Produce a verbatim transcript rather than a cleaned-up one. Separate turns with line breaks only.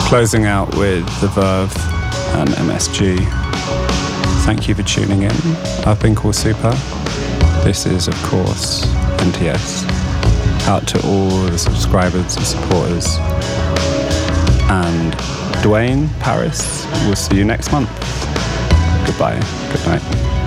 Closing out with The Verve and M S G. Thank you for tuning in. I've been Cool Super. This is, of course, N T S. Out to all the subscribers and supporters. And Dwayne, Paris, we'll see you next month. Goodbye. Good night.